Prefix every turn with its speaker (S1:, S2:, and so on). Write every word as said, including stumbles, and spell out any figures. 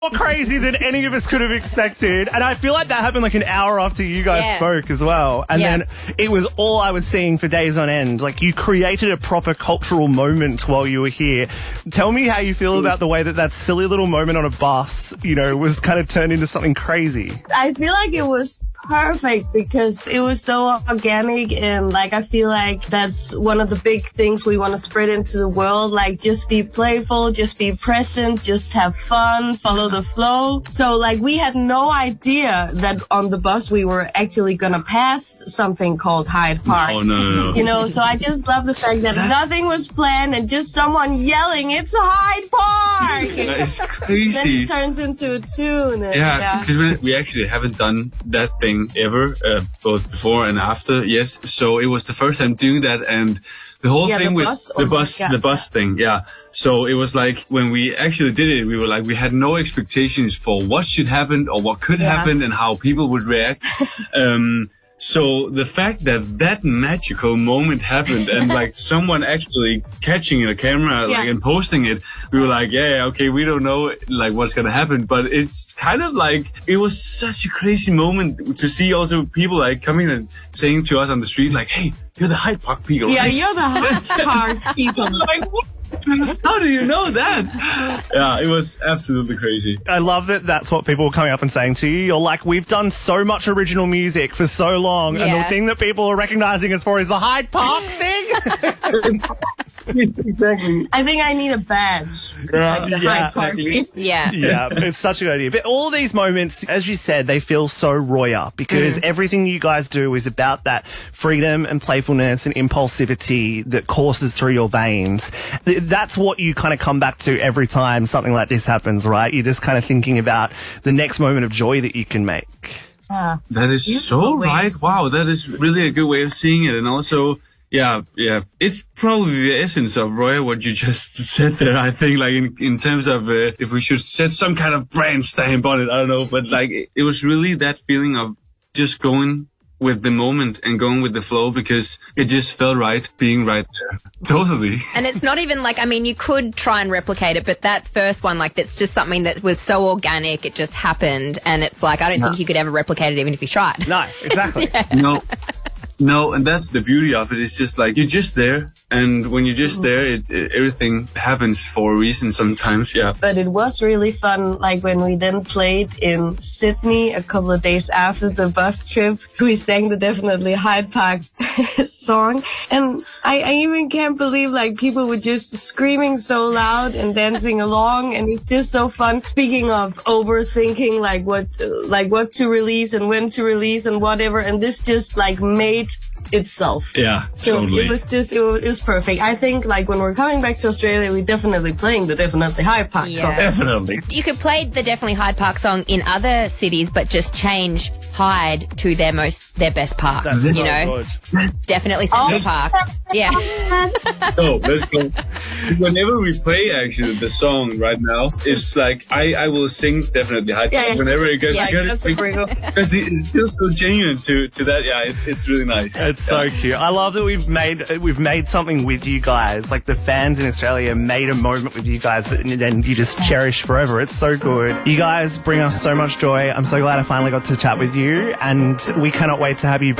S1: more crazy than any of us could have expected. And I feel like that happened like an hour after you guys yeah. spoke as well. And yeah. then it was all I was seeing for days on end. Like, you created a proper cultural moment while you were here. Tell me how you feel about the way that that silly little moment on a bus, you know, was kind of turned into something crazy.
S2: I feel like it was perfect because it was so organic, and like I feel like that's one of the big things we want to spread into the world. Like, just be playful, just be present, just have fun, follow the flow. So like, we had no idea that on the bus we were actually gonna pass something called Hyde Park.
S3: Oh no, no, no.
S2: You know, so I just love the fact that nothing was planned and just someone yelling, "It's Hyde Park!"
S3: It's crazy.
S2: Then it turns into a tune. And,
S3: yeah, because yeah. we actually haven't done that thing ever, uh, both before and after. Yes, so it was the first time doing that, and the whole
S2: yeah,
S3: thing
S2: the
S3: with
S2: bus
S3: the bus,
S2: yeah.
S3: the bus thing. Yeah. So it was like when we actually did it, we were like, we had no expectations for what should happen or what could
S2: yeah.
S3: happen and how people would react. um, So the fact that that magical moment happened and like someone actually catching a camera
S2: yeah.
S3: like and posting it, we were like, yeah, yeah, okay, we don't know like what's gonna happen, but it's kind of like it was such a crazy moment to see also people like coming and saying to us on the street like, hey, you're the Hyde Park people.
S2: Yeah,
S3: right?
S2: you're the Hyde Park people.
S3: Like, what? How do you know that? Yeah, it was absolutely crazy.
S1: I love that that's what people were coming up and saying to you. You're like, we've done so much original music for so long, yeah. and the thing that people are recognizing us for is the Hyde Park thing.
S3: Exactly.
S2: I think I need a badge.
S1: Yeah,
S2: like the
S1: yeah.
S2: Hyde Park.
S4: Yeah.
S1: Yeah, it's such a good idea. But all these moments, as you said, they feel so Roya because mm. everything you guys do is about that freedom and playfulness and impulsivity that courses through your veins. That's what you kind of come back to every time something like this happens, right? You're just kind of thinking about the next moment of joy that you can make.
S2: Uh,
S3: that is so right. Wow, that is really a good way of seeing it. And also, yeah, yeah, it's probably the essence of Roya, what you just said there, I think, like in, in terms of uh, if we should set some kind of brand stamp on it, I don't know. But like, it, it was really that feeling of just going with the moment and going with the flow because it just felt right being right there. Totally.
S4: And it's not even like, I mean, you could try and replicate it, but that first one, like, that's just something that was so organic, it just happened. And it's like, I don't no. think you could ever replicate it even if you tried.
S1: No, exactly.
S4: yeah.
S3: No. No, and that's the beauty of it. It's just like you're just there, and when you're just there, it, it, everything happens for a reason sometimes, yeah.
S2: But it was really fun, like when we then played in Sydney a couple of days after the bus trip, we sang the Definitely Hyde Park song, and I, I even can't believe like people were just screaming so loud and dancing along, and it's just so fun. Speaking of overthinking, like what, like what to release and when to release and whatever, and this just like made itself.
S3: Yeah,
S2: so
S3: totally.
S2: it was just, it was, it was perfect. I think like when we're coming back to Australia, we're definitely playing the Definitely Hyde Park
S4: yeah.
S2: song.
S3: Definitely.
S4: You could play the Definitely Hyde Park song in other cities, but just change Hyde to their most, their best part.
S1: That's
S4: you
S1: so
S4: know,
S1: good.
S4: It's definitely Central
S2: Oh.
S4: Park. Yeah.
S3: Oh, let's go. Whenever we play actually the song right now, it's like I, I will sing Definitely Hyde Park
S2: Yeah, yeah.
S3: whenever it goes.
S4: Yeah,
S2: that's pretty cool.
S3: Because it, it feels so genuine to, to that. Yeah, it, it's really nice.
S1: It's so cute. I love that we've made we've made something with you guys. Like the fans in Australia made a moment with you guys that and you just cherish forever. It's so good. You guys bring us so much joy. I'm so glad I finally got to chat with you, and we cannot wait to have you back.